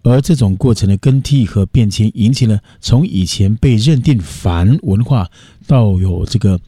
而这种过程的更替和变迁，引起了从以前被认定反文化到有这个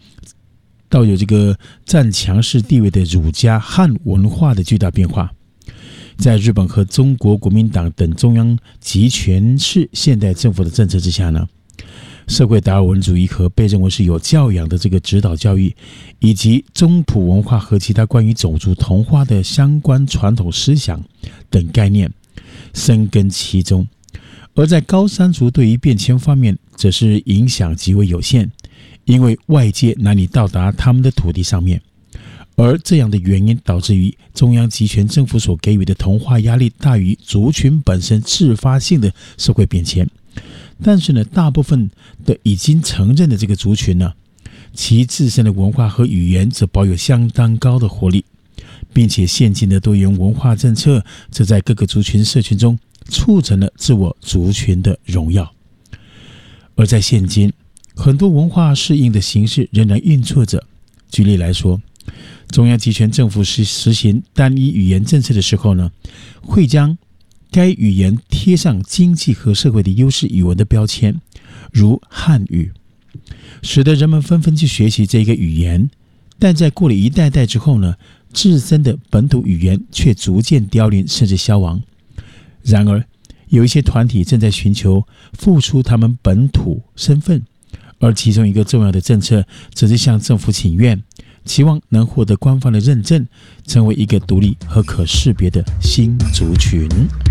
占强势地位的儒家汉文化的巨大变化。在日本和中国国民党等中央集权式现代政府的政策之下呢，社会达尔文主义和被认为是有教养的这个指导教育，以及中普文化和其他关于种族同化的相关传统思想等概念深根其中。而在高山族对于变迁方面则是影响极为有限，因为外界难以到达他们的土地上面，而这样的原因导致于中央集权政府所给予的同化压力大于族群本身自发性的社会变迁。但是呢，大部分的已经承认的这个族群呢，其自身的文化和语言则保有相当高的活力，并且现今的多元文化政策则在各个族群社群中促成了自我族群的荣耀。而在现今，很多文化适应的形式仍然运作着。举例来说，中央集权政府实行单一语言政策的时候呢，会将该语言贴上经济和社会的优势语文的标签，如汉语，使得人们纷纷去学习这个语言。但在过了一代代之后呢，自身的本土语言却逐渐凋零甚至消亡。然而，有一些团体正在寻求复出他们本土身份，而其中一个重要的政策则是向政府请愿，期望能获得官方的认证，成为一个独立和可识别的新族群。